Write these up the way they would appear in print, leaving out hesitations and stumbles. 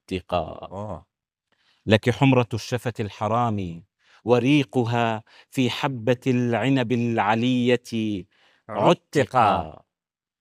عتقا. لك حمرة الشفة الحرام وريقها في حبة العنب العلية عتقا. عتقا.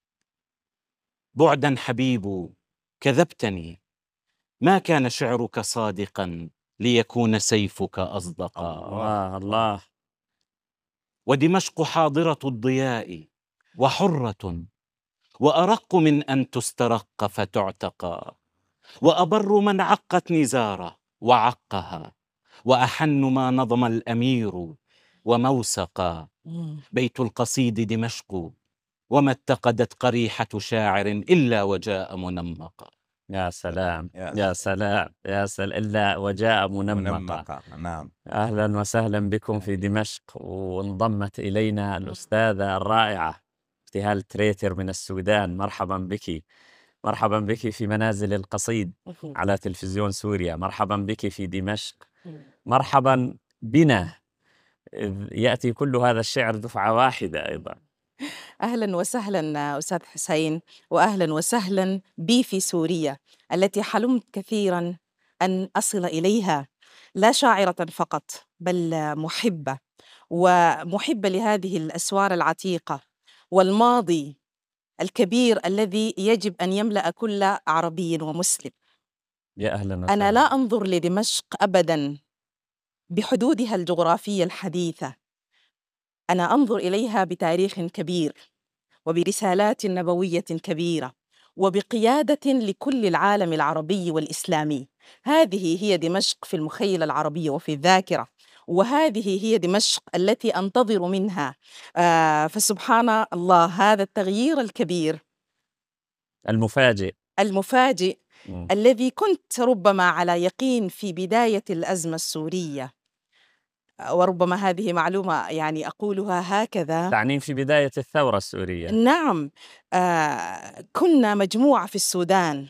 بعدا حبيب كذبتني، ما كان شعرك صادقا ليكون سيفك أصدقا. الله الله. ودمشق حاضرة الضياء وحرة، وأرق من أن تسترق فتعتقى، وأبر من عقت نزاره وعقها، وأحن ما نظم الأمير وموسقا. بيت القصيد دمشق، وما اتقدت قريحة شاعر إلا وجاء منمقا. يا سلام يا سلام يا سلام، إلا وجاء منمقا. نعم. أهلا وسهلا بكم في دمشق. وانضمت إلينا الأستاذة الرائعة ابتهال تريتر من السودان. مرحبا بك، مرحبا بك في منازل القصيد على تلفزيون سوريا. مرحبا بك في دمشق، مرحبا بنا إذ يأتي كل هذا الشعر دفعة واحدة أيضا. أهلا وسهلا أستاذ حسين، وأهلا وسهلا بي في سوريا التي حلمت كثيرا أن أصل إليها، لا شاعرة فقط بل محبة، ومحبة لهذه الأسوار العتيقة والماضي الكبير الذي يجب أن يملأ كل عربي ومسلم. يا أهلا وسهلا. أنا لا أنظر لدمشق أبدا بحدودها الجغرافية الحديثة، أنا أنظر إليها بتاريخ كبير وبرسالات نبوية كبيرة وبقيادة لكل العالم العربي والإسلامي. هذه هي دمشق في المخيلة العربية وفي الذاكرة، وهذه هي دمشق التي أنتظر منها. فسبحان الله، هذا التغيير الكبير المفاجئ الذي كنت ربما على يقين في بداية الأزمة السورية، وربما هذه معلومة يعني أقولها هكذا، تعنين في بداية الثورة السورية. نعم. كنا مجموعة في السودان،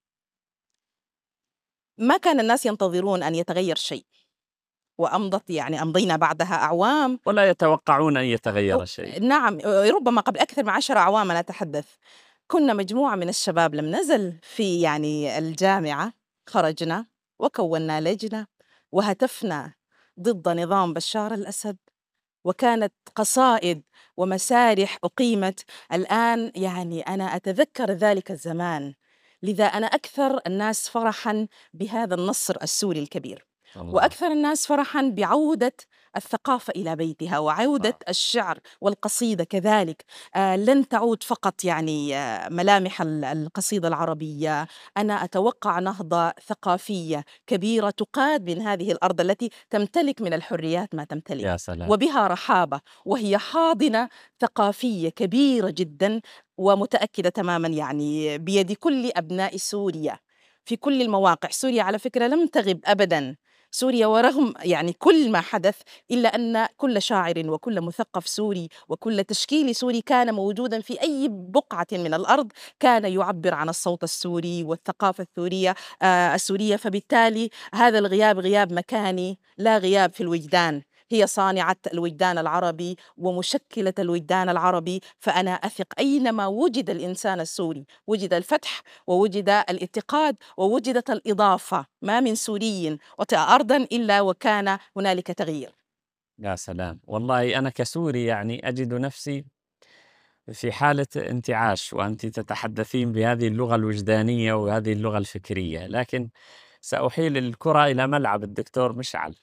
ما كان الناس ينتظرون أن يتغير شيء، وأمضت يعني أمضينا بعدها أعوام ولا يتوقعون أن يتغير شيء. نعم، ربما قبل أكثر من 10 أعوام أنا أتحدث. كنا مجموعة من الشباب لم نزل في يعني الجامعة، خرجنا وكونا لجنة وهتفنا ضد نظام بشار الأسد، وكانت قصائد ومسارح أقيمت. الآن يعني أنا أتذكر ذلك الزمان، لذا أنا أكثر الناس فرحاً بهذا النصر السوري الكبير، وأكثر الناس فرحاً بعودة الثقافة إلى بيتها وعودة الشعر والقصيدة كذلك. لن تعود فقط يعني ملامح القصيدة العربية. أنا أتوقع نهضة ثقافية كبيرة تقاد من هذه الأرض التي تمتلك من الحريات ما تمتلك، يا سلام. وبها رحابة، وهي حاضنة ثقافية كبيرة جدا، ومتأكدة تماما يعني بيد كل أبناء سوريا في كل المواقع. سوريا على فكرة لم تغب أبدا، سوريا ورغم يعني كل ما حدث، إلا أن كل شاعر وكل مثقف سوري وكل تشكيل سوري كان موجودا في أي بقعة من الأرض، كان يعبر عن الصوت السوري والثقافة السورية. فبالتالي هذا الغياب غياب مكاني، لا غياب في الوجدان. هي صانعة الوجدان العربي ومشكلة الوجدان العربي، فأنا أثق أينما وجد الإنسان السوري وجد الفتح ووجد الاتقاد ووجدت الإضافة. ما من سوري وطئ أرضا إلا وكان هنالك تغيير. يا سلام. والله أنا كسوري يعني أجد نفسي في حالة انتعاش وأنت تتحدثين بهذه اللغة الوجدانية وهذه اللغة الفكرية، لكن سأحيل الكرة إلى ملعب الدكتور مشعل.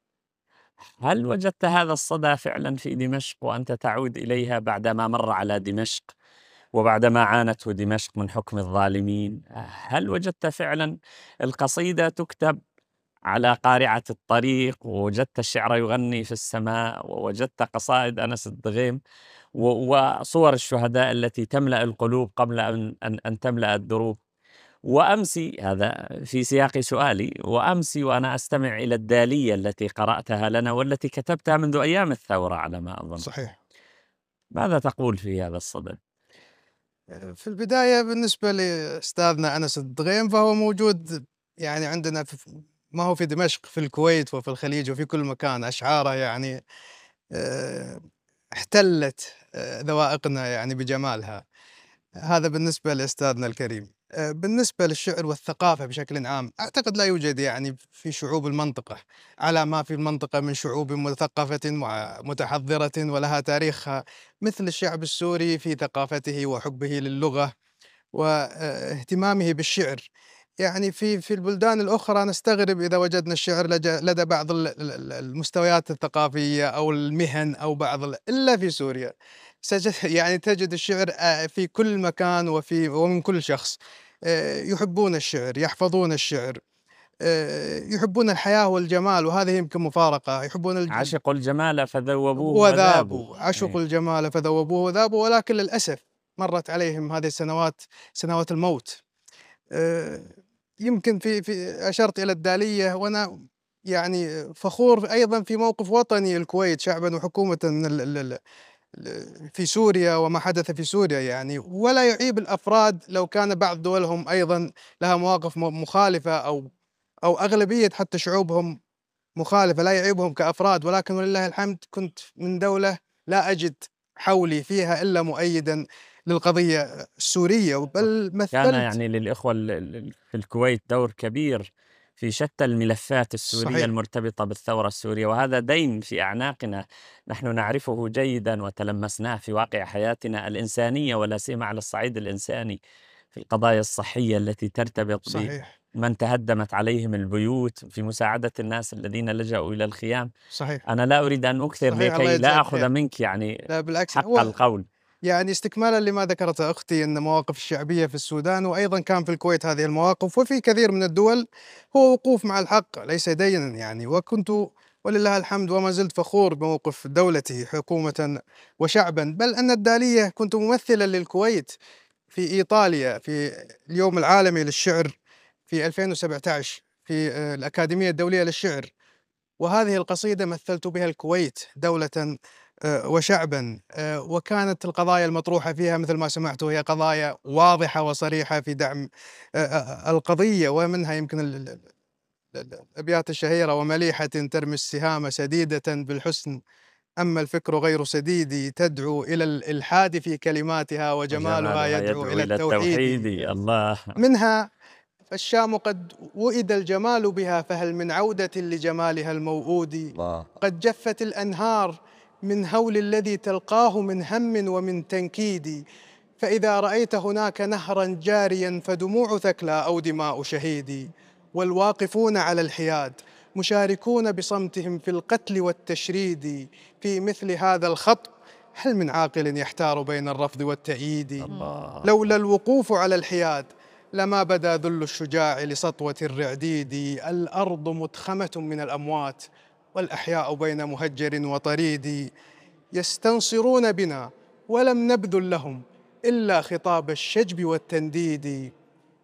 هل وجدت هذا الصدى فعلا في دمشق وأنت تعود إليها بعدما مر على دمشق وبعدما عانته دمشق من حكم الظالمين؟ هل وجدت فعلا القصيدة تكتب على قارعة الطريق، ووجدت الشعر يغني في السماء، ووجدت قصائد أنس الضغيم وصور الشهداء التي تملأ القلوب قبل أن تملأ الدروب؟ وأمسي، هذا في سياق سؤالي، وأمسي وأنا أستمع إلى الدالية التي قرأتها لنا والتي كتبتها منذ أيام الثورة على ما أظن. صحيح. ماذا تقول في هذا الصدد؟ في البداية بالنسبة لأستاذنا أنس الضغيم فهو موجود يعني عندنا ما هو في دمشق، في الكويت وفي الخليج وفي كل مكان. أشعاره يعني احتلت ذوائقنا يعني بجمالها. هذا بالنسبة لأستاذنا الكريم. بالنسبة للشعر والثقافة بشكل عام أعتقد لا يوجد يعني في شعوب المنطقة على ما في المنطقة من شعوب مثقفة متحضرة ولها تاريخها مثل الشعب السوري في ثقافته وحبه للغة واهتمامه بالشعر. يعني في البلدان الأخرى نستغرب إذا وجدنا الشعر لدى بعض المستويات الثقافية أو المهن أو إلا في سوريا يعني تجد الشعر في كل مكان ومن كل شخص. يحبون الشعر، يحفظون الشعر، يحبون الحياة والجمال، وهذه يمكن مفارقة. يحبون عشقوا الجمال فذوبوه وذابوا، وذابوا. عشقوا الجمال فذوبوه وذابوا، ولكن للأسف مرت عليهم هذه السنوات، سنوات الموت. يمكن في أشرت إلى الدالية، وأنا يعني فخور أيضا في موقف وطني الكويت شعبا وحكومة في سوريا وما حدث في سوريا يعني. ولا يعيب الأفراد لو كان بعض دولهم أيضا لها مواقف مخالفة أو أغلبية حتى شعوبهم مخالفة، لا يعيبهم كأفراد، ولكن ولله الحمد كنت من دولة لا أجد حولي فيها إلا مؤيدا للقضية السورية، بل كان مثلت. يعني للإخوة في الكويت دور كبير في شتى الملفات السورية صحيح. المرتبطة بالثورة السورية، وهذا دين في أعناقنا نحن نعرفه جيدا وتلمسناه في واقع حياتنا الإنسانية، ولا سيما على الصعيد الإنساني في القضايا الصحية التي ترتبط صحيح. بمن تهدمت عليهم البيوت، في مساعدة الناس الذين لجأوا إلى الخيام. صحيح. أنا لا أريد أن أكثر صحيح. الله لكي لا يجزاك أخذ خير. منك يعني لا بالعكس، حق القول. يعني استكمالا لما ذكرت أختي أن مواقف الشعبية في السودان وأيضا كان في الكويت هذه المواقف وفي كثير من الدول هو وقوف مع الحق ليس دينا يعني. وكنت ولله الحمد وما زلت فخور بموقف دولتي حكومة وشعبا، بل أن الدالية كنت ممثلا للكويت في إيطاليا في اليوم العالمي للشعر في 2017 في الأكاديمية الدولية للشعر، وهذه القصيدة مثلت بها الكويت دولة وشعبا. وكانت القضايا المطروحة فيها مثل ما سمعت هي قضايا واضحة وصريحة في دعم القضية، ومنها يمكن الأبيات الشهيرة: ومليحة ترمي السهام سديدة بالحسن، أما الفكر غير سديد، تدعو إلى الإلحاد في كلماتها وجمالها يدعو إلى التوحيد. الله. منها: فالشام قد وئد الجمال بها، فهل من عودة لجمالها الموؤود؟ الله. قد جفت الأنهار من هول الذي تلقاه من هم ومن تنكيد، فإذا رأيت هناك نهرا جاريا فدموع ثكلى أو دماء شهيد. والواقفون على الحياد مشاركون بصمتهم في القتل والتشريد، في مثل هذا الخط هل من عاقل يحتار بين الرفض والتأييد؟ الله. لولا الوقوف على الحياد لما بدا ذل الشجاع لسطوة الرعديد. الأرض متخمة من الأموات والأحياء بين مهجر وطريد، يستنصرون بنا ولم نبذل لهم إلا خطاب الشجب والتنديد.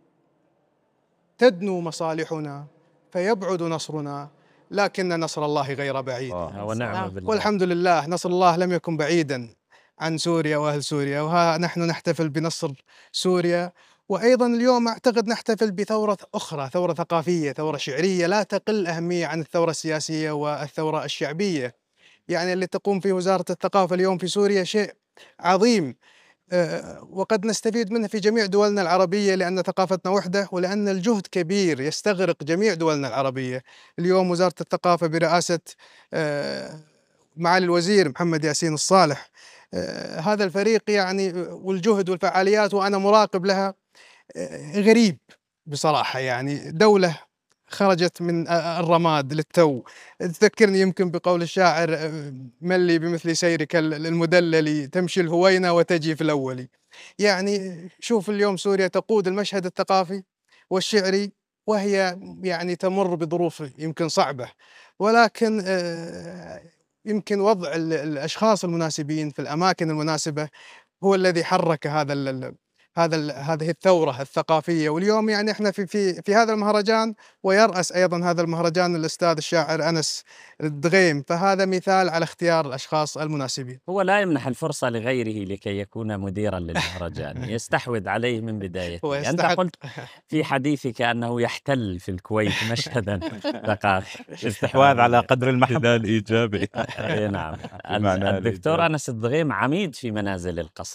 تدنو مصالحنا فيبعد نصرنا، لكن نصر الله غير بعيد. ونعم بالله. والحمد لله نصر الله لم يكن بعيدا عن سوريا وأهل سوريا، وها نحن نحتفل بنصر سوريا. وأيضا اليوم أعتقد نحتفل بثورة أخرى، ثورة ثقافية، ثورة شعرية لا تقل أهمية عن الثورة السياسية والثورة الشعبية. يعني اللي تقوم فيه وزارة الثقافة اليوم في سوريا شيء عظيم، وقد نستفيد منه في جميع دولنا العربية، لأن ثقافتنا وحدة ولأن الجهد كبير يستغرق جميع دولنا العربية. اليوم وزارة الثقافة برئاسة معالي الوزير محمد ياسين الصالح، هذا الفريق يعني والجهد والفعاليات وأنا مراقب لها غريب بصراحة. يعني دولة خرجت من الرماد للتو. تذكرني يمكن بقول الشاعر: ملي بمثل سيرك المدلل تمشي الهوينة وتجي في الأول. يعني شوف اليوم سوريا تقود المشهد الثقافي والشعري وهي يعني تمر بظروف يمكن صعبة، ولكن يمكن وضع الأشخاص المناسبين في الأماكن المناسبة هو الذي حرك هذه الثورة الثقافية. واليوم يعني احنا في هذا المهرجان، ويرأس أيضا هذا المهرجان الأستاذ الشاعر أنس الدغيم، فهذا مثال على اختيار الأشخاص المناسبين. هو لا يمنح الفرصة لغيره لكي يكون مديرا للمهرجان، يستحوذ عليه من بدايته. أنت قلت في حديثك أنه يحتل في الكويت مشهدا ثقافي. استحواذ على قدر المحبة الإيجابي. نعم. الدكتور أنس الدغيم عميد في منازل القصيد،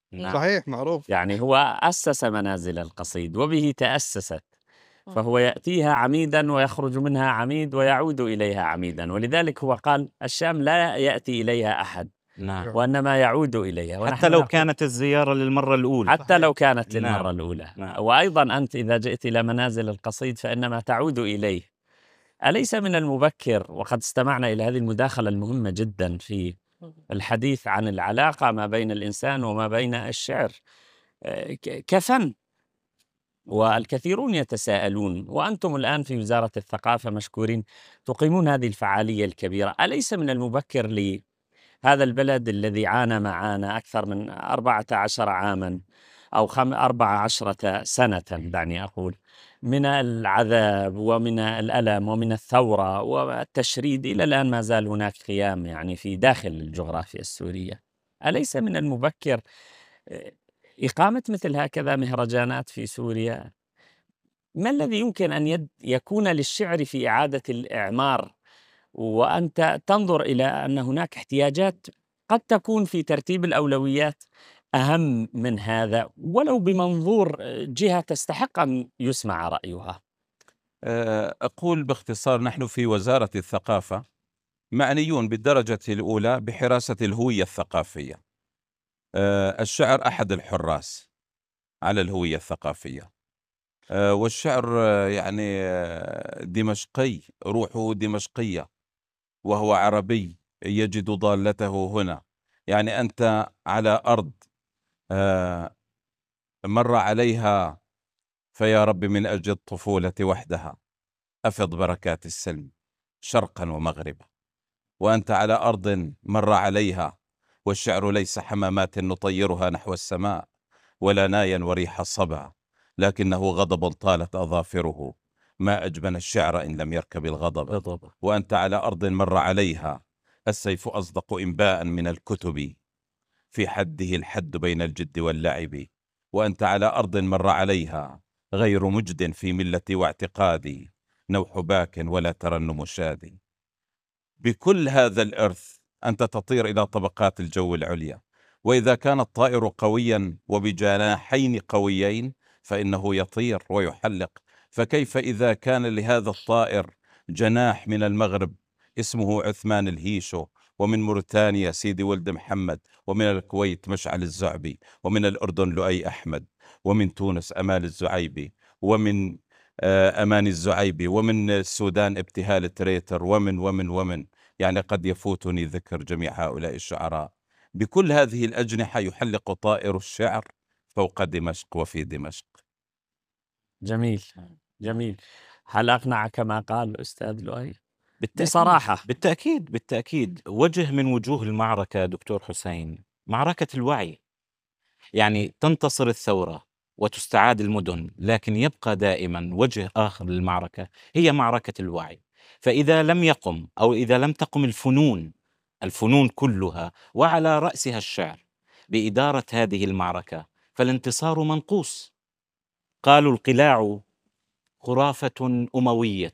نعم. صحيح معروف. يعني هو أسس منازل القصيد وبه تأسست، فهو يأتيها عميدا ويخرج منها عميد ويعود إليها عميدا، ولذلك هو قال الشام لا يأتي إليها أحد نعم. وإنما يعود إليها، ونحن حتى لو نقول كانت الزيارة للمرة الأولى. حتى لو كانت نعم. للمرة الأولى. نعم. وأيضا أنت إذا جئت إلى منازل القصيد فإنما تعود إليه. أليس من المبكر، وقد استمعنا إلى هذه المداخلة المهمة جدا في الحديث عن العلاقة ما بين الإنسان وما بين الشعر كفن، والكثيرون يتساءلون، وأنتم الآن في وزارة الثقافة مشكورين تقيمون هذه الفعالية الكبيرة. أليس من المبكر لهذا البلد الذي عانى معانا أكثر من 14 عاما أو 14 سنة دعني أقول من العذاب ومن الألم ومن الثورة والتشريد، إلى الآن ما زال هناك خيام يعني في داخل الجغرافيا السورية، أليس من المبكر إقامة مثل هكذا مهرجانات في سوريا؟ ما الذي يمكن أن يكون للشعر في إعادة الإعمار، وأنت تنظر إلى أن هناك احتياجات قد تكون في ترتيب الأولويات أهم من هذا، ولو بمنظور جهة تستحق أن يسمع رأيها؟ أقول باختصار، نحن في وزارة الثقافة معنيون بالدرجة الأولى بحراسة الهوية الثقافية. الشعر أحد الحراس على الهوية الثقافية، والشعر يعني دمشقي، روحه دمشقية، وهو عربي يجد ضالته هنا. يعني أنت على أرض مر عليها فيا رب من أجل الطفولة وحدها أفض بركات السلم شرقا ومغربا، وأنت على أرض مر عليها والشعر ليس حمامات نطيرها نحو السماء ولا نايا وريح الصبا، لكنه غضب طالت أظافره، ما أجبن الشعر إن لم يركب الغضب. وأنت على أرض مر عليها السيف أصدق إنباء من الكتب، في حده الحد بين الجد واللعب، وأنت على أرض مر عليها غير مجد في ملتي واعتقادي، نوح باك ولا ترنم شادي. بكل هذا الإرث أنت تطير إلى طبقات الجو العليا، وإذا كان الطائر قويا وبجناحين قويين فإنه يطير ويحلق، فكيف إذا كان لهذا الطائر جناح من المغرب اسمه عثمان الهيشو، ومن موريتانيا سيدي ولد محمد، ومن الكويت مشعل الزعبي، ومن الأردن لؤي أحمد، ومن تونس أمال الزعيبي، ومن أمان الزعيبي، ومن السودان ابتهال تريتر، ومن يعني قد يفوتني ذكر جميع هؤلاء الشعراء. بكل هذه الأجنحة يحلق طائر الشعر فوق دمشق وفي دمشق. جميل جميل. هل أقنع كما قال الأستاذ لؤي؟ بالتأكيد. بصراحة بالتأكيد وجه من وجوه المعركة دكتور حسين معركة الوعي، يعني تنتصر الثورة وتستعاد المدن، لكن يبقى دائما وجه آخر للمعركة هي معركة الوعي. فإذا لم يقم أو إذا لم تقم الفنون كلها وعلى رأسها الشعر بإدارة هذه المعركة فالانتصار منقوص. قالوا القلاع خرافة أموية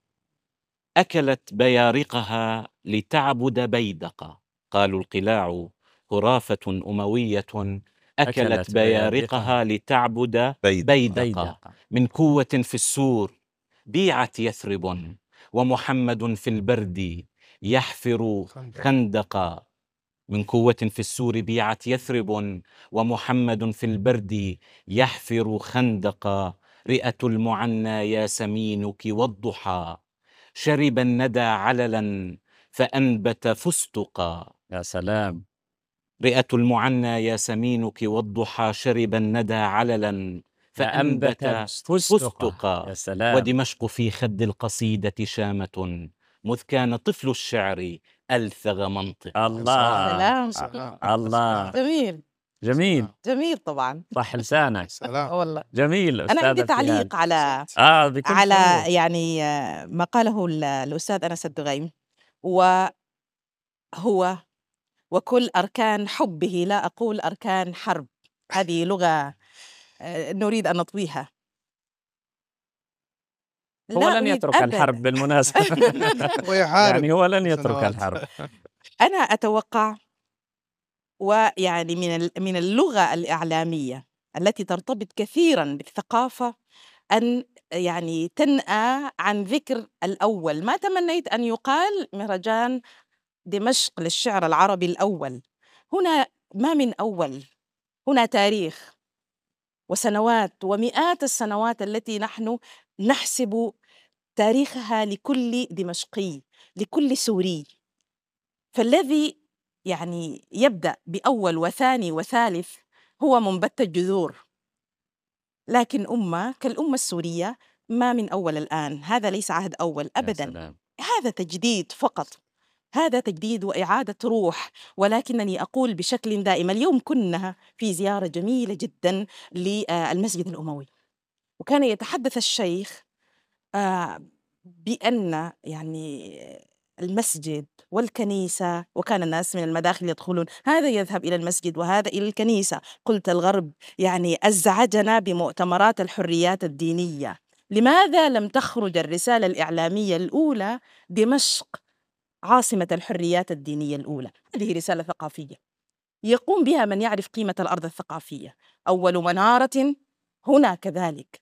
أكلت بيارقها لتعبد بيدقة. قالوا القلاع خرافة أموية أكلت بيارقها لتعبد بيدقة. من قوة في السور بيعت يثرب، ومحمد في البرد يحفر خندقا. من قوة في السور بيعت يثرب، ومحمد في البرد يحفر خندقا. رئة المعنى يا سمينك والضحى شرب الندى عللا فأنبت فستقا. يا سلام. رئة المعنى يا سمينك والضحى شرب الندى عللا فأنبت فستقا. يا سلام. ودمشق في خد القصيدة شامة، مذ كان طفل الشعر ألثغ منطق. الله. سلام. الله. جميل طبعا. صح لسانك. سلام. والله جميل. أنا عندي تعليق على يعني ما قاله الأستاذ أنس الدغيم، وهو وكل أركان حبه، لا أقول أركان حرب، هذه لغة نريد أن نطويها. هو لن يترك الحرب بالمناسبة. يعني هو لن يترك الحرب. أنا أتوقع ويعني من اللغة الإعلامية التي ترتبط كثيرا بالثقافة أن يعني تنأى عن ذكر الأول. ما تمنيت أن يقال مهرجان دمشق للشعر العربي الأول. هنا ما من أول، هنا تاريخ وسنوات ومئات السنوات التي نحن نحسب تاريخها لكل دمشقي، لكل سوري. فالذي يعني يبدأ بأول وثاني وثالث هو منبت الجذور، لكن أمة كالأمة السورية ما من أول الآن. هذا ليس عهد أول يا أبداً، سلام. هذا تجديد فقط، هذا تجديد وإعادة روح. ولكنني أقول بشكل دائم، اليوم كنا في زيارة جميلة جداً للمسجد الأموي، وكان يتحدث الشيخ بأن يعني المسجد والكنيسة، وكان الناس من المداخل يدخلون، هذا يذهب إلى المسجد وهذا إلى الكنيسة. قلت الغرب يعني أزعجنا بمؤتمرات الحريات الدينية، لماذا لم تخرج الرسالة الإعلامية الأولى دمشق عاصمة الحريات الدينية الأولى؟ هذه رسالة ثقافية يقوم بها من يعرف قيمة الأرض الثقافية. أول منارة هنا كذلك،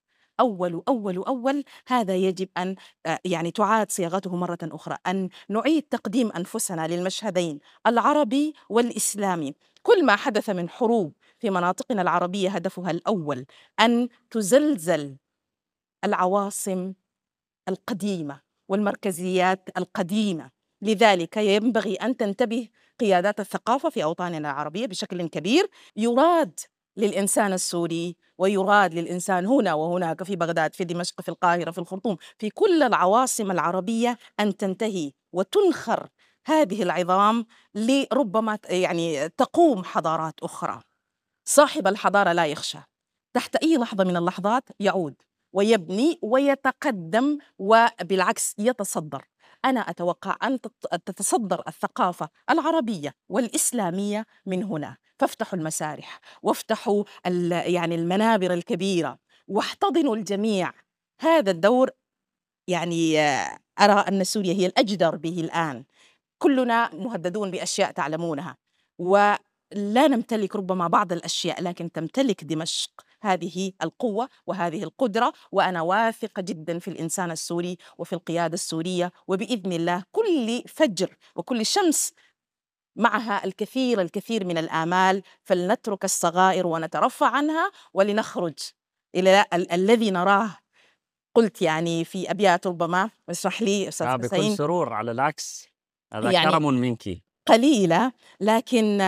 أول هذا يجب أن يعني تعاد صياغته مرة أخرى، أن نعيد تقديم أنفسنا للمشهدين العربي والإسلامي. كل ما حدث من حروب في مناطقنا العربية هدفها الأول أن تزلزل العواصم القديمة والمركزيات القديمة. لذلك ينبغي أن تنتبه قيادات الثقافة في أوطاننا العربية بشكل كبير. يراد للإنسان السوري ويراد للإنسان هنا وهناك، في بغداد، في دمشق، في القاهرة، في الخرطوم، في كل العواصم العربية، أن تنتهي وتنخر هذه العظام لربما يعني تقوم حضارات أخرى. صاحب الحضارة لا يخشى، تحت أي لحظة من اللحظات يعود ويبني ويتقدم، وبالعكس يتصدر. أنا أتوقع أن تتصدر الثقافة العربية والإسلامية من هنا. فافتحوا المسارح وافتحوا يعني المنابر الكبيرة واحتضنوا الجميع. هذا الدور يعني أرى أن سوريا هي الأجدر به الآن. كلنا مهددون بأشياء تعلمونها، ولا نمتلك ربما بعض الأشياء، لكن تمتلك دمشق هذه القوة وهذه القدرة. وأنا واثقة جدا في الإنسان السوري وفي القيادة السورية، وبإذن الله كل فجر وكل شمس معها الكثير من الآمال. فلنترك الصغائر ونترفع عنها ولنخرج إلى الذي نراه. قلت يعني في أبيات، ربما اسمح لي أستاذ بكل حسين، سرور، على العكس هذا يعني كرم منك. قليلة، لكن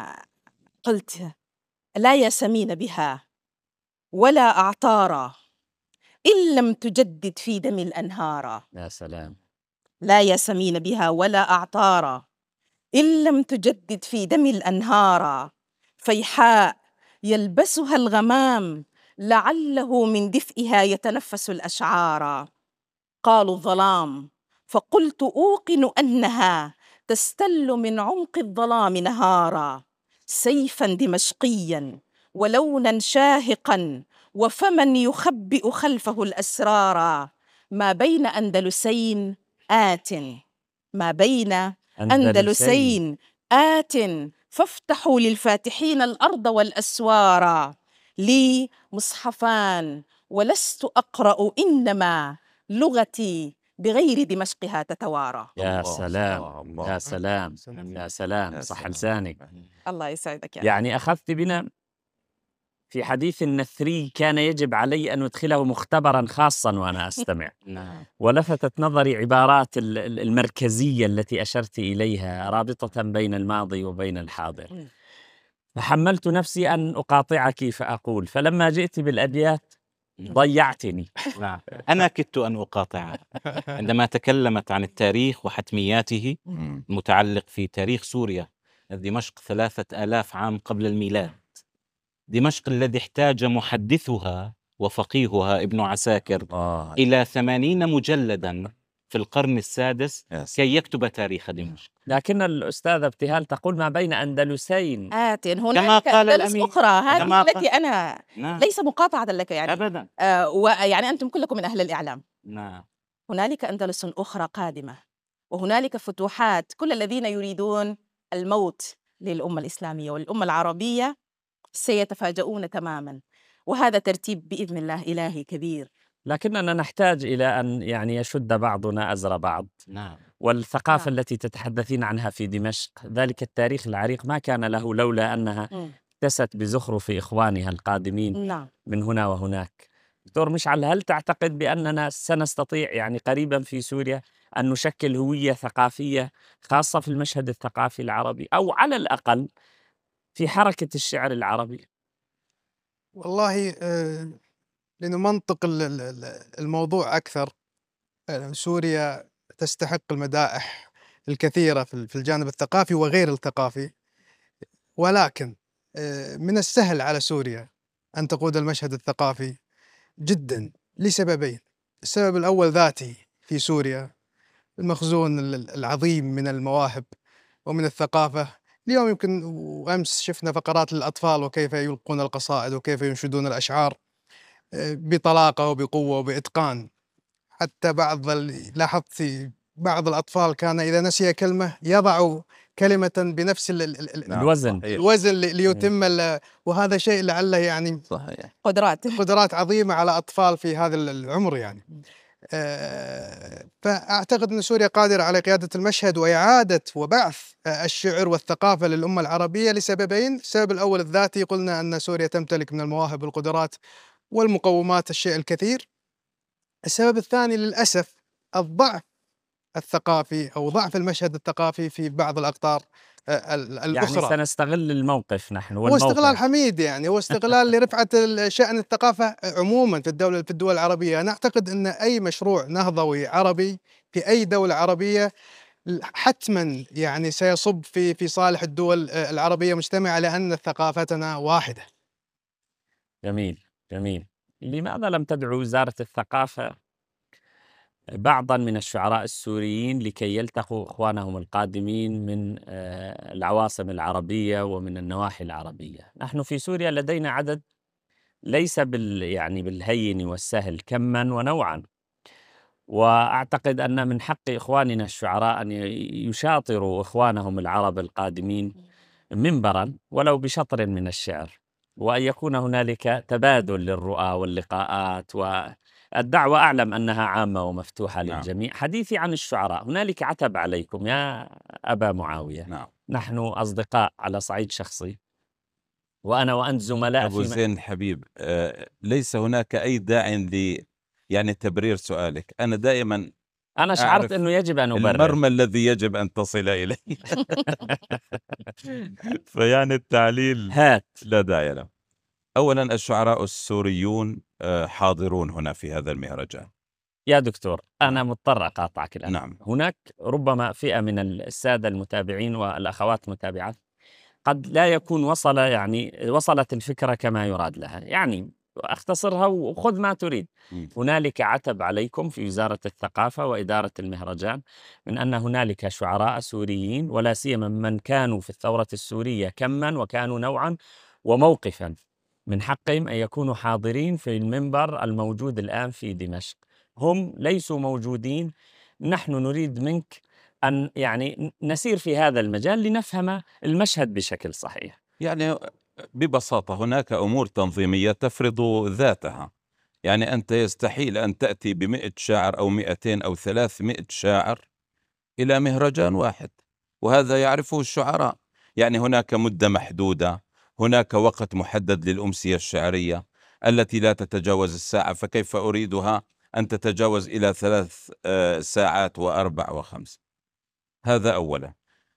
قلت: لا ياسمين بها ولا أعطارا إن لم تجدد في دم الأنهار. يا سلام. لا ياسمين بها ولا أعطارا إن لم تجدد في دم الأنهار. فيحاء يلبسها الغمام لعله من دفئها يتنفس الأشعار. قالوا الظلام فقلت أوقن أنها تستل من عمق الظلام نهارا. سيفا دمشقيا ولونا شاهقا وفما يخبئ خلفه الأسرار. ما بين أندلسين آت، ما بين أندلسين آت، فافتحوا للفاتحين الأرض والأسوار. لي مصحفان ولست أقرأ، إنما لغتي بغير دمشقها تتوارى. يا الله سلام. الله الله. يا سلام. يا سلام. يا صح سلام. لسانك. الله يسعدك يا يعني أخذت بنا في حديث النثري كان يجب علي أن أدخله مختبرا خاصا وأنا أستمع. نعم. ولفتت نظري عبارات المركزية التي أشرت إليها، رابطة بين الماضي وبين الحاضر. فحملت نفسي أن أقاطعك فأقول، فلما جئت بالأبيات ضيعتني. نعم. أنا كدت أن أقاطعها عندما تكلمت عن التاريخ وحتمياته المتعلق في تاريخ سوريا. دمشق 3000 عام قبل الميلاد، دمشق الذي احتاج محدثها وفقيهها ابن عساكر إلى 80 مجلدا في القرن السادس كي يكتب تاريخ دمشق. لكن الأستاذة ابتهال تقول ما بين أندلسين آت. كما هناك قال أندلس الأمير. أخرى، هذه كما التي أنا نعم. ليس مقاطعة لك يعني أبدا. ويعني أنتم كلكم من أهل الإعلام. نعم. هنالك أندلس أخرى قادمة، وهنالك فتوحات. كل الذين يريدون الموت للأمة الإسلامية والأمة العربية سيتفاجؤون تماما، وهذا ترتيب بإذن الله إلهي كبير. لكننا نحتاج إلى أن يعني يشد بعضنا أزر بعض. نعم. والثقافة نعم. التي تتحدثين عنها في دمشق، ذلك التاريخ العريق ما كان له لولا أنها اكتست بزخرف إخوانها القادمين نعم. من هنا وهناك. دكتور مشعل، هل تعتقد بأننا سنستطيع يعني قريبا في سوريا أن نشكل هوية ثقافية خاصة في المشهد الثقافي العربي، أو على الأقل في حركة الشعر العربي؟ والله لأنه منطق الموضوع أكثر. سوريا تستحق المدائح الكثيرة في الجانب الثقافي وغير الثقافي، ولكن من السهل على سوريا أن تقود المشهد الثقافي جدا لسببين. السبب الأول ذاتي في سوريا، المخزون العظيم من المواهب ومن الثقافة. اليوم يمكن وأمس شفنا فقرات للأطفال وكيف يلقون القصائد وكيف ينشدون الأشعار بطلاقة وبقوة وبإتقان. حتى لاحظت في بعض الأطفال كان إذا نسي كلمة يضع كلمة بنفس الوزن ليتم وهذا شيء لعله يعني صحيح. قدرات عظيمة على أطفال في هذا العمر يعني. فأعتقد أن سوريا قادرة على قيادة المشهد وإعادة وبعث الشعر والثقافة للأمة العربية لسببين. السبب الأول الذاتي، قلنا أن سوريا تمتلك من المواهب والقدرات والمقومات الشيء الكثير. السبب الثاني للأسف الضعف الثقافي أو ضعف المشهد الثقافي في بعض الأقطار الأخرى. يعني سنستغل الموقف نحن هو استغلال حميد، يعني هو استغلال لرفعة شأن الثقافة عموما في الدول العربية. أنا أعتقد أن أي مشروع نهضوي عربي في أي دولة عربية حتما يعني سيصب في صالح الدول العربية مجتمعة، لأن ثقافتنا واحدة. جميل جميل. لماذا لم تدعو وزارة الثقافة بعضا من الشعراء السوريين لكي يلتقوا إخوانهم القادمين من العواصم العربية ومن النواحي العربية؟ نحن في سوريا لدينا عدد ليس يعني بالهين والسهل كما ونوعا، وأعتقد أن من حق إخواننا الشعراء أن يشاطروا إخوانهم العرب القادمين منبرا ولو بشطر من الشعر، وأن يكون هنالك تبادل للرؤى واللقاءات. والدعوة أعلم أنها عامة ومفتوحة للجميع. حديثي عن الشعراء، هنالك عتب عليكم يا أبا معاوية. نحن أصدقاء على صعيد شخصي، وأنا وأنت زملاء أبو زين الحبيب، ليس هناك أي داع يعني تبرير سؤالك. أنا دائما شعرت أنه يجب أن أبرر المرمى الذي يجب أن تصل إليه. فيعني التعليل لا داعي له. أولا الشعراء السوريون حاضرون هنا في هذا المهرجان. يا دكتور أنا مضطر أقاطعك الآن. نعم. هناك ربما فئة من السادة المتابعين والأخوات المتابعات قد لا يكون وصلت الفكرة كما يراد لها. يعني أختصرها وخذ ما تريد. هنالك عتب عليكم في وزارة الثقافة وإدارة المهرجان من أن هنالك شعراء سوريين، ولا سيما من كانوا في الثورة السورية كما وكانوا نوعا وموقفا، من حقهم أن يكونوا حاضرين في المنبر الموجود الآن في دمشق. هم ليسوا موجودين. نحن نريد منك أن يعني نسير في هذا المجال لنفهم المشهد بشكل صحيح. يعني ببساطة هناك أمور تنظيمية تفرض ذاتها. يعني أنت يستحيل أن تأتي ب100 شاعر أو 200 أو 300 شاعر إلى مهرجان واحد، وهذا يعرفه الشعراء. يعني هناك مدة محدودة، هناك وقت محدد للأمسية الشعرية التي لا تتجاوز الساعة، فكيف أريدها أن تتجاوز إلى 3 ساعات و4 و5؟ هذا أولا.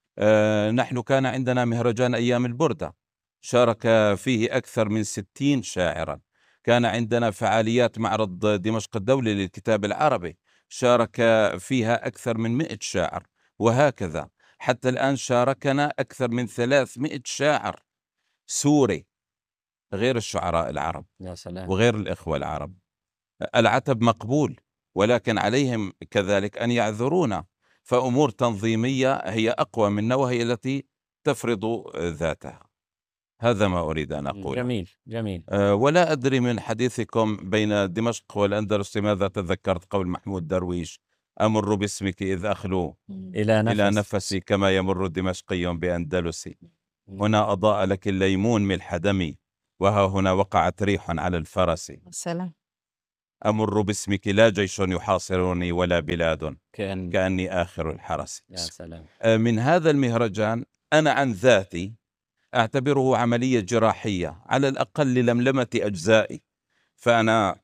نحن كان عندنا مهرجان أيام البردة شارك فيه أكثر من 60 شاعرا. كان عندنا فعاليات معرض دمشق الدولي للكتاب العربي شارك فيها أكثر من 100 شاعر، وهكذا حتى الآن شاركنا أكثر من 300 شاعر سوري غير الشعراء العرب. يا سلام. وغير الإخوة العرب. العتب مقبول، ولكن عليهم كذلك أن يعذرونا. فأمور تنظيمية هي أقوى منا، وهي التي تفرض ذاتها. هذا ما أريد أن أقول. جميل جميل. ولا أدري من حديثكم بين دمشق والأندلس لماذا تذكرت قول محمود درويش: أمر باسمك إذ أخلو إلى نفسي كما يمر دمشقي بأندلسي. هنا أضاء لك الليمون ملح دمي، وها هنا وقعت ريح على الفرس. سلام. أمر باسمك لا جيش يحاصرني ولا بلاد، كأن كأني آخر الحرس. يا سلام. من هذا المهرجان أنا عن ذاتي أعتبره عملية جراحية، على الأقل للملمة أجزائي. فأنا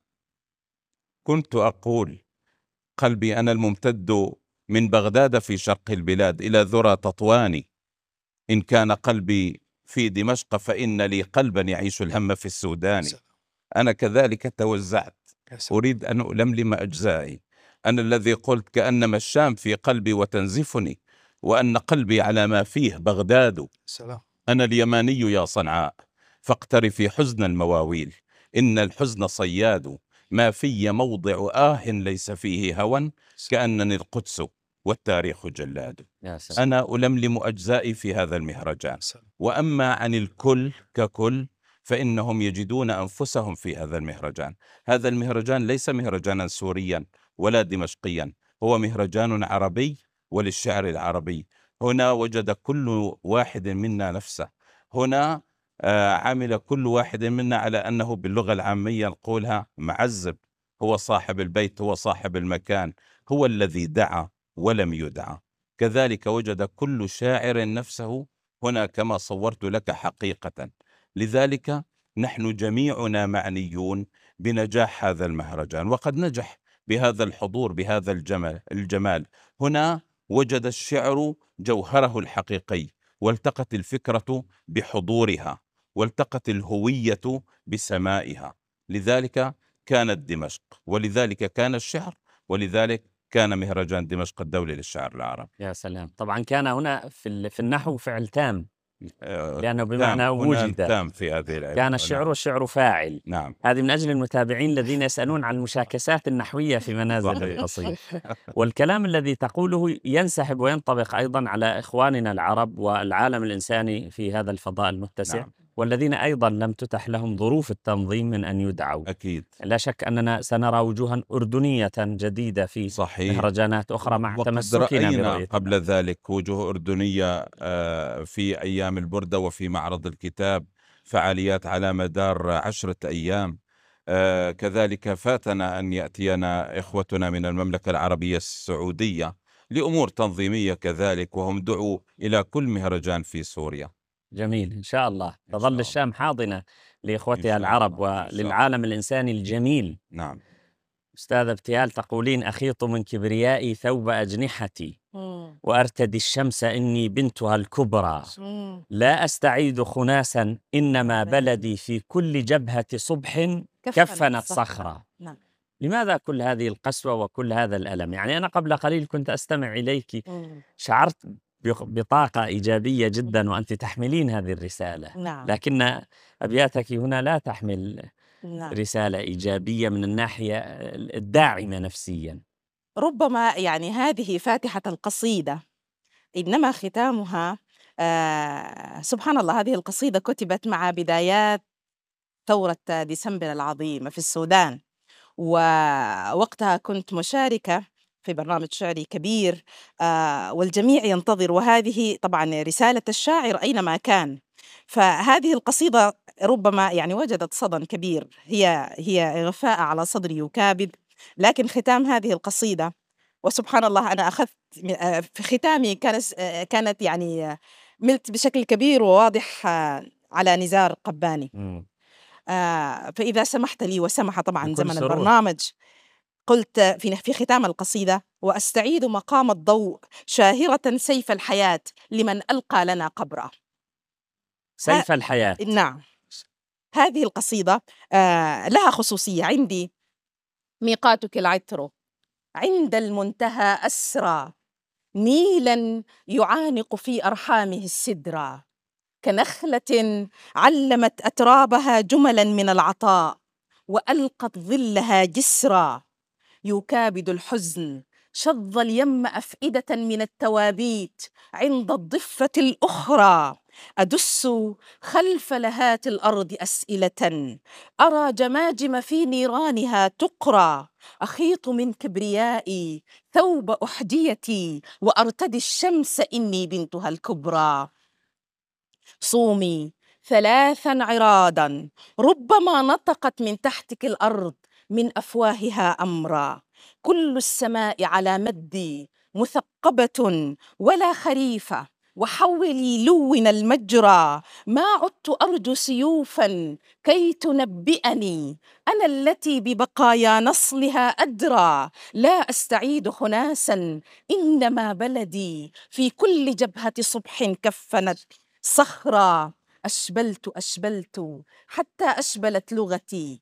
كنت أقول قلبي أنا الممتد من بغداد في شرق البلاد إلى ذرى تطواني، إن كان قلبي في دمشق فإن لي قلبا يعيش الهم في السودان. أنا كذلك توزعت، أريد أن ألملم أجزائي. أنا الذي قلت كأنما الشام في قلبي وتنزفني، وأن قلبي على ما فيه بغداد. أنا اليماني يا صنعاء، فاقترفي حزن المواويل، إن الحزن صياد، ما في موضع ليس فيه هوى، كأنني القدس والتاريخ جلاد. أنا ألملم أجزائي في هذا المهرجان. وأما عن الكل ككل فإنهم يجدون أنفسهم في هذا المهرجان. هذا المهرجان ليس مهرجانا سوريا ولا دمشقيا، هو مهرجان عربي وللشعر العربي. هنا وجد كل واحد منا نفسه. هنا عمل كل واحد منا على أنه باللغة العامية نقولها معزب، هو صاحب البيت، هو صاحب المكان، هو الذي دعا ولم يدعى. كذلك وجد كل شاعر نفسه هنا كما صورت لك حقيقة. لذلك نحن جميعنا معنيون بنجاح هذا المهرجان، وقد نجح بهذا الحضور، بهذا الجمال. هنا وجد الشعر جوهره الحقيقي، والتقت الفكرة بحضورها، والتقت الهوية بسمائها. لذلك كانت دمشق، ولذلك كان الشعر، ولذلك كان مهرجان دمشق الدولي للشعر العربي. يا سلام. طبعا كان هنا في النحو فعل تام، لأنه بمعنى وجد تام في هذه كان الشعر والشعر فاعل. نعم. هذه من أجل المتابعين الذين يسألون عن المشاكسات النحوية في منازل القصيد. والكلام الذي تقوله ينسحب وينطبق أيضا على إخواننا العرب والعالم الإنساني في هذا الفضاء المتسع. نعم. والذين أيضا لم تتح لهم ظروف التنظيم من أن يدعوا. أكيد. لا شك أننا سنرى وجوها أردنية جديدة في صحيح. مهرجانات أخرى مع تمسكنا برؤيتنا. قبل ذلك وجوه أردنية في أيام البردة وفي معرض الكتاب، فعاليات على مدار 10 أيام. كذلك فاتنا أن يأتينا إخوتنا من المملكة العربية السعودية لأمور تنظيمية كذلك، وهم دعوا إلى كل مهرجان في سوريا. جميل. إن شاء الله تظل الشام حاضنة لإخوتها العرب وللعالم الإنساني الجميل. نعم. أستاذ ابتهال تقولين: أخيط من كبريائي ثوب أجنحتي، وأرتدي الشمس إني بنتها الكبرى، لا أستعيد خناسا إنما بلدي في كل جبهة صبح كفنت صخرة. لماذا كل هذه القسوة وكل هذا الألم؟ يعني أنا قبل قليل كنت أستمع إليك، شعرت بطاقة إيجابية جدا وأنت تحملين هذه الرسالة. لكن أبياتك هنا لا تحمل رسالة إيجابية من الناحية الداعمة نفسيا. ربما يعني هذه فاتحة القصيدة، إنما ختامها سبحان الله. هذه القصيدة كتبت مع بدايات ثورة ديسمبر العظيمة في السودان، ووقتها كنت مشاركة في برنامج شعري كبير والجميع ينتظر، وهذه طبعا رسالة الشاعر أينما كان. فهذه القصيدة ربما يعني وجدت صدى كبير، هي غفاء على صدري وكابد. لكن ختام هذه القصيدة، وسبحان الله أنا أخذت في ختامي كانت يعني ملت بشكل كبير وواضح على نزار قباني. فإذا سمحت لي وسمح طبعا زمن البرنامج، قلت في ختام القصيدة: وأستعيد مقام الضوء شاهرة سيف الحياة لمن ألقى لنا قبره. سيف الحياة. نعم. هذه القصيدة لها خصوصية عندي: ميقاتك العطر عند المنتهى أسرى، نيلا يعانق في أرحامه السدرى، كنخلة علمت أترابها جملا من العطاء، وألقت ظلها جسرا، يكابد الحزن شظ اليم أفئدة من التوابيت عند الضفة الأخرى، أدس خلف لهات الأرض أسئلة، أرى جماجم في نيرانها تقرى، أخيط من كبريائي ثوب أحديتي، وأرتدي الشمس إني بنتها الكبرى. صومي 3 عرادا، ربما نطقت من تحتك الأرض من أفواهها أمرا. كل السماء على مدي مثقبة ولا خريفة، وحولي لون المجرى. ما عدت أرجو سيوفا كي تنبئني، أنا التي ببقايا نصلها أدرى. لا أستعيد خناسا، إنما بلدي في كل جبهة صبح كفنت صخرا. أشبلت حتى أشبلت لغتي،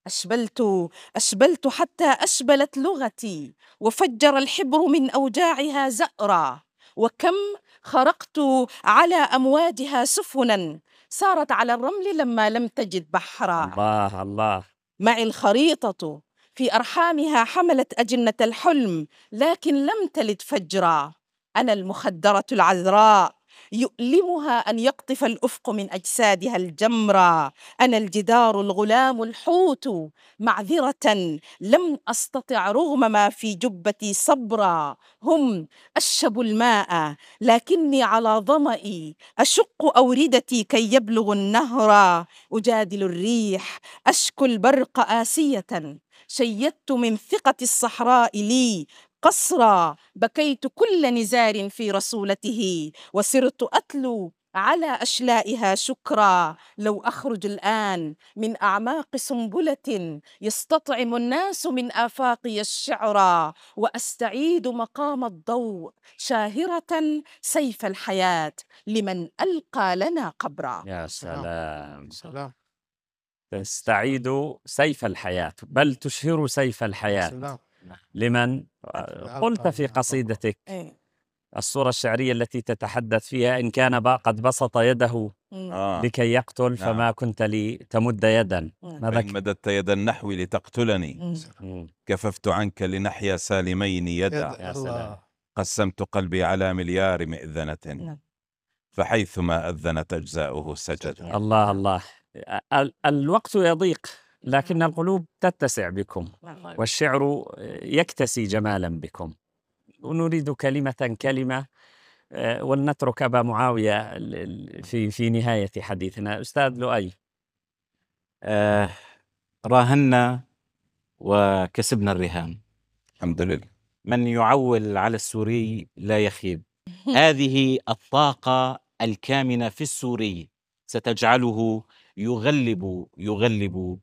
أشبلت حتى أشبلت لغتي، وفجر الحبر من أوجاعها زأرا. وكم خرقت على أمواجها سفنا، سارت على الرمل لما لم تجد بحرا. الله الله. معي الخريطة في أرحامها حملت أجنة الحلم، لكن لم تلد فجرا. أنا المخدرة العذراء، يؤلمها أن يقطف الأفق من أجسادها الجمرة. أنا الجدار الغلام الحوت، معذرة لم أستطع رغم ما في جبتي صبرا. هم أشبوا الماء، لكني على ظمئي أشق أوردتي كي يبلغ النهر. أجادل الريح، أشكو البرق آسية، شيدت من ثقة الصحراء لي قصرا. بكيت كل نزار في رسولته، وسرت أتلو على أشلائها شكرا. لو أخرج الآن من أعماق سنبلة، يستطعم الناس من آفاقي الشعرا. وأستعيد مقام الضوء شاهرة سيف الحياة لمن ألقى لنا قبرا. يا سلام. سلام. تستعيد سيف الحياة، بل تشهر سيف الحياة سلام. لمن قلت في ألقى قصيدتك إيه. الصورة الشعرية التي تتحدث فيها: إن كان قد بسط يده لكي يقتل فما كنت لي تمد يدا. فإن مددت يدا النحو لتقتلني، كففت عنك لنحيا سالمين يدا. يا سلام. قسمت قلبي على مليار مئذنة، فحيثما أذنت أجزاؤه سجد. الله الله. الوقت يضيق، لكن القلوب تتسع بكم، والشعر يكتسي جمالا بكم. ونريد كلمة ولنترك أبا معاوية في نهاية حديثنا. أستاذ لؤي. راهنا وكسبنا الرهان، الحمد لله. من يعول على السوري لا يخيب. هذه الطاقة الكامنة في السوري ستجعله يغلب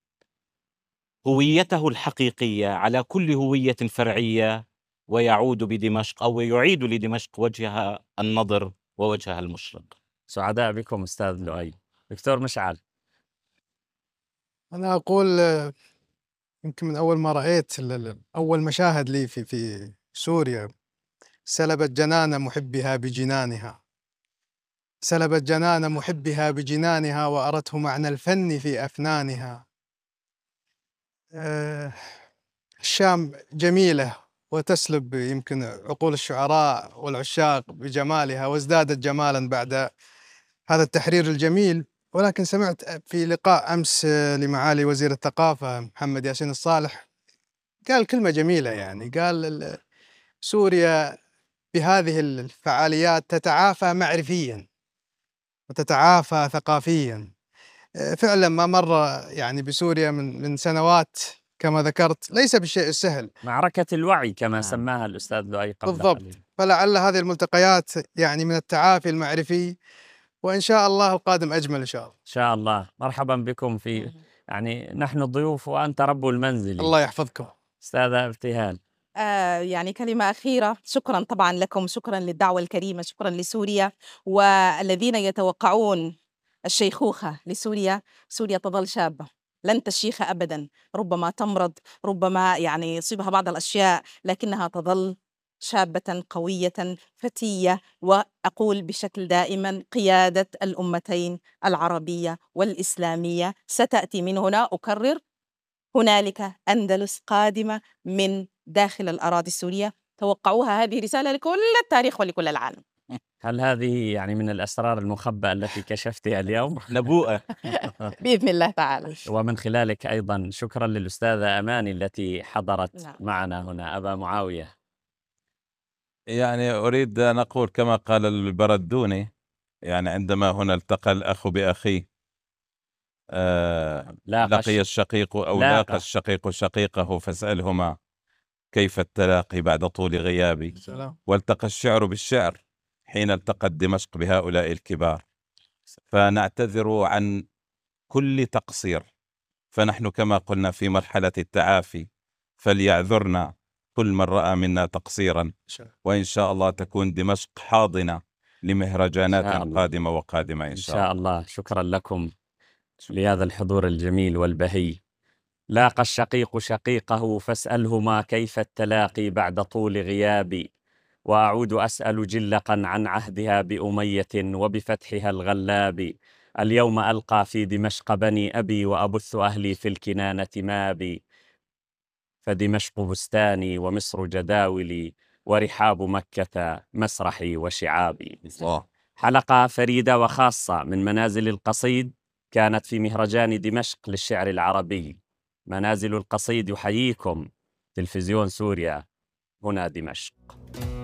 هويته الحقيقية على كل هوية فرعية، ويعود بدمشق أو يعيد لدمشق وجهها النضر ووجهها المشرق. سعداء بكم أستاذ لؤي. دكتور مشعل. أنا أقول يمكن من أول ما رأيت أول مشاهد لي في سوريا: سلبت جنان محبها بجنانها، سلبت جنان محبها بجنانها، وأرته معنى الفن في أفنانها. الشام جميلة وتسلب يمكن عقول الشعراء والعشاق بجمالها، وازدادت جمالا بعد هذا التحرير الجميل. ولكن سمعت في لقاء أمس لمعالي وزير الثقافة محمد ياسين الصالح قال كلمة جميلة، يعني قال سوريا بهذه الفعاليات تتعافى معرفيا وتتعافى ثقافيا. فعلا ما مر يعني بسوريا من سنوات كما ذكرت، ليس بالشيء السهل. معركة الوعي كما سماها الأستاذ لؤي قبل بالضبط قليل. فلعل هذه الملتقيات يعني من التعافي المعرفي، وإن شاء الله القادم أجمل إن شاء الله. إن شاء الله. مرحبا بكم في يعني نحن الضيوف وأنت رب المنزل. الله يحفظكم. أستاذة ابتهال. يعني كلمة أخيرة. شكرا طبعا لكم، شكرا للدعوة الكريمة، شكرا لسوريا والذين يتوقعون الشيخوخة لسوريا. سوريا تظل شابة، لن تشيخ أبدا، ربما تمرض، ربما يعني يصيبها بعض الأشياء، لكنها تظل شابة قوية فتية. وأقول بشكل دائما: قيادة الأمتين العربية والإسلامية ستأتي من هنا. أكرر: هنالك أندلس قادمة من داخل الأراضي السورية. توقعوها، هذه رسالة لكل التاريخ ولكل العالم. هل هذه يعني من الأسرار المخبأة التي كشفتها اليوم؟ نبوءة بإذن الله تعالى. ومن خلالك أيضا شكرا للأستاذة أماني التي حضرت نعم. معنا هنا. أبا معاوية. يعني أريد أن أقول كما قال البردوني: يعني عندما هنا التقى الأخ بأخيه لقي الشقيق أو لاقى الشقيق شقيقه فاسألهما كيف التلاقي بعد طول غيابي. والتقى الشعر بالشعر حين التقت دمشق بهؤلاء الكبار. فنعتذر عن كل تقصير، فنحن كما قلنا في مرحلة التعافي، فليعذرنا كل من رأى منا تقصيرا، وإن شاء الله تكون دمشق حاضنة لمهرجانات قادمة وقادمة إن شاء الله. شكرا لكم لهذا الحضور الجميل والبهي. لاقى الشقيق شقيقه فاسألهما كيف التلاقي بعد طول غيابي، وأعود أسأل جلقا عن عهدها بأمية وبفتحها الغلاب. اليوم ألقى في دمشق بني أبي وأبث أهلي في الكنانة مابي، فدمشق بستاني ومصر جداولي ورحاب مكة مسرحي وشعابي. حلقة فريدة وخاصة من منازل القصيد كانت في مهرجان دمشق للشعر العربي. منازل القصيد يحييكم تلفزيون سوريا، هنا دمشق.